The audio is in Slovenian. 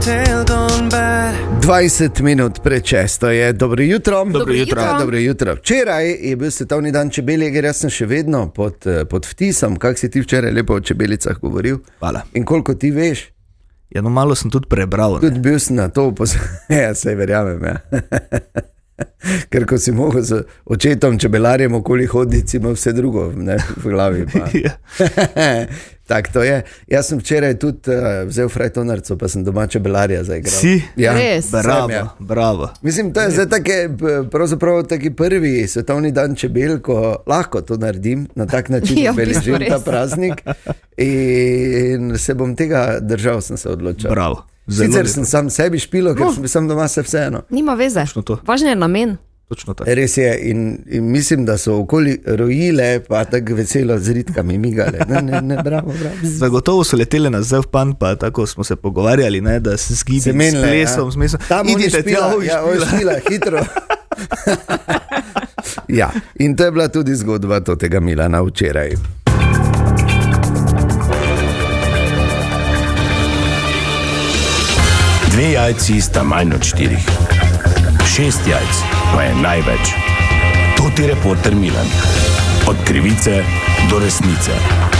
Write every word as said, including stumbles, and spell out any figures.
dvajset minut pred šesto je. Dobro jutro. Dobro jutro. Ja, dobro jutro. Včeraj je bil svetovni dan čebel, ker jaz sem še vedno pod, pod vtisom. Kako si ti včeraj lepo o čebelicah govoril? Hvala. In koliko ti veš? Ja, no malo sem tudi prebral. Tudi bil sem na to upozorjen. Ja, sej verjamem, ja. Ker ko si mogel z očetom čebelarjem okoli hoditi, ima vse drugo, ne, v glavi pa. Tak to je. Jaz sem včeraj tudi uh, vzel frajtonarco, pa sem doma čebelarja zaigral. Si? Ja. Res? Bravo, Sem, ja. bravo. Mislim, to je zdaj take, pravzaprav taki prvi svetovni dan čebel, ko lahko to naredim, na tak način Ja, v bistvu obeležim ta res. praznik in se bom tega držal, sem se odločil. Bravo. Zelo Sicer lepo. sem sam sebi špilo, ker sem, sem doma se vseeno. Nima veze. Točno to. Važno je namen. Točno tako. Res je in, in mislim, da so okoli rojile, pa tako veselo z ritkami migale. Ne, ne, ne, bravo, bravo. Zagotovo so letele nazaj v pan, pa tako smo se pogovarjali, ne, da se zgibi s menile, plesom, ja. s mesom. Tam oni Idite špila, tja, ovi ja, ovi špila. špila, hitro. Ja, in to je bila tudi zgodba tega Milana včeraj. Dve jajci sta manj od štirih. Šest jajc pa je največ. To ti reporter Milan. Od krivice do resnice.